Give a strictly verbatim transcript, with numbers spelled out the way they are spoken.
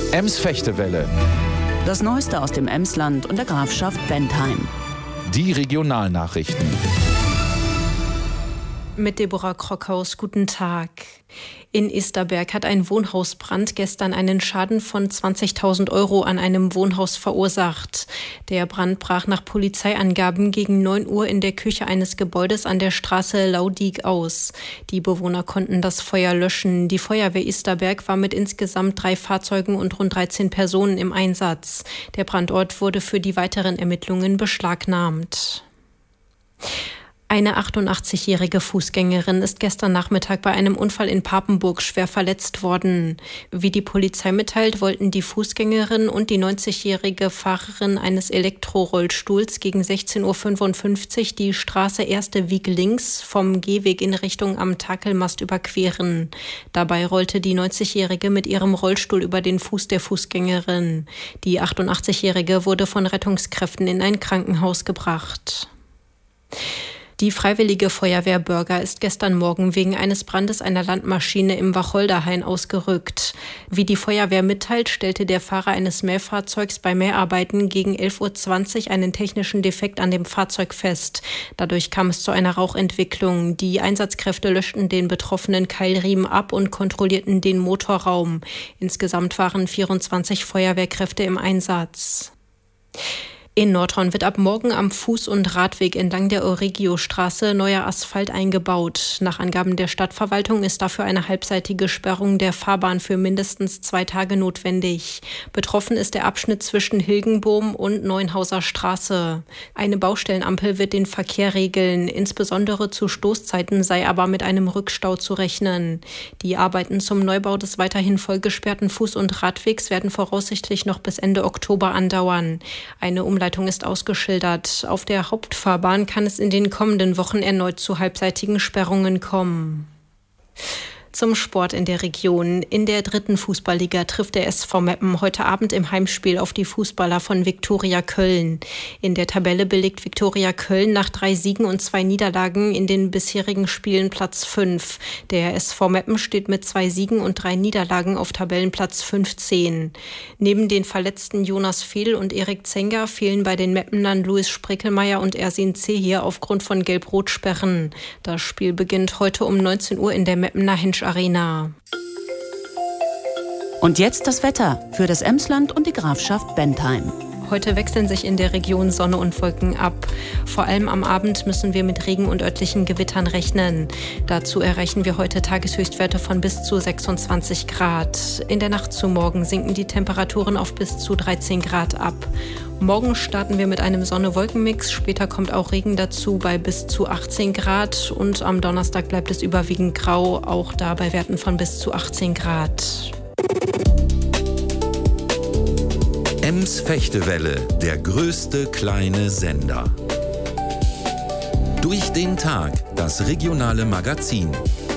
Ems-Fechtewelle. Das Neueste aus dem Emsland und der Grafschaft Bentheim. Die Regionalnachrichten. Mit Deborah Krockhaus, guten Tag. In Isterberg hat ein Wohnhausbrand gestern einen Schaden von zwanzigtausend Euro an einem Wohnhaus verursacht. Der Brand brach nach Polizeiangaben gegen neun Uhr in der Küche eines Gebäudes an der Straße Laudig aus. Die Bewohner konnten das Feuer löschen. Die Feuerwehr Isterberg war mit insgesamt drei Fahrzeugen und rund dreizehn Personen im Einsatz. Der Brandort wurde für die weiteren Ermittlungen beschlagnahmt. Eine achtundachtzig-jährige Fußgängerin ist gestern Nachmittag bei einem Unfall in Papenburg schwer verletzt worden. Wie die Polizei mitteilt, wollten die Fußgängerin und die neunzigjährige Fahrerin eines Elektrorollstuhls gegen sechzehn Uhr fünfundfünfzig die Straße Erste Wieg links vom Gehweg in Richtung am Takelmast überqueren. Dabei rollte die neunzigjährige mit ihrem Rollstuhl über den Fuß der Fußgängerin. Die achtundachtzigjährige wurde von Rettungskräften in ein Krankenhaus gebracht. Die Freiwillige Feuerwehr Börger ist gestern Morgen wegen eines Brandes einer Landmaschine im Wacholderhain ausgerückt. Wie die Feuerwehr mitteilt, stellte der Fahrer eines Mähfahrzeugs bei Mäharbeiten gegen elf Uhr zwanzig einen technischen Defekt an dem Fahrzeug fest. Dadurch kam es zu einer Rauchentwicklung. Die Einsatzkräfte löschten den betroffenen Keilriemen ab und kontrollierten den Motorraum. Insgesamt waren vierundzwanzig Feuerwehrkräfte im Einsatz. In Nordhorn wird ab morgen am Fuß- und Radweg entlang der Euregiostraße neuer Asphalt eingebaut. Nach Angaben der Stadtverwaltung ist dafür eine halbseitige Sperrung der Fahrbahn für mindestens zwei Tage notwendig. Betroffen ist der Abschnitt zwischen Hilgenbohm und Neuenhauser Straße. Eine Baustellenampel wird den Verkehr regeln. Insbesondere zu Stoßzeiten sei aber mit einem Rückstau zu rechnen. Die Arbeiten zum Neubau des weiterhin vollgesperrten Fuß- und Radwegs werden voraussichtlich noch bis Ende Oktober andauern. Eine Umleitung ist ausgeschildert. Auf der Hauptfahrbahn kann es in den kommenden Wochen erneut zu halbseitigen Sperrungen kommen. Zum Sport in der Region. In der dritten Fußballliga trifft der S V Meppen heute Abend im Heimspiel auf die Fußballer von Viktoria Köln. In der Tabelle belegt Viktoria Köln nach drei Siegen und zwei Niederlagen in den bisherigen Spielen Platz fünf. Der S V Meppen steht mit zwei Siegen und drei Niederlagen auf Tabellenplatz fünfzehn. Neben den verletzten Jonas Fehl und Erik Zenger fehlen bei den Meppenern Luis Sprickelmeier und Ersin Zehir aufgrund von Gelb-Rot-Sperren. Das Spiel beginnt heute um neunzehn Uhr in der Meppener Hensch Arena. Und jetzt das Wetter für das Emsland und die Grafschaft Bentheim. Heute wechseln sich in der Region Sonne und Wolken ab. Vor allem am Abend müssen wir mit Regen und örtlichen Gewittern rechnen. Dazu erreichen wir heute Tageshöchstwerte von bis zu sechsundzwanzig Grad. In der Nacht zu morgen sinken die Temperaturen auf bis zu dreizehn Grad ab. Morgen starten wir mit einem Sonne-Wolken-Mix. Später kommt auch Regen dazu bei bis zu achtzehn Grad. Und am Donnerstag bleibt es überwiegend grau, auch da bei Werten von bis zu achtzehn Grad. Ems-Fechtewelle, der größte kleine Sender. Durch den Tag, das regionale Magazin.